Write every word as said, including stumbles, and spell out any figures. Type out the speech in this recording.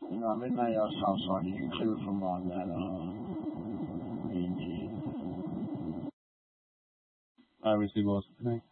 Namin na jag sa sorry till from on that uh I receive both.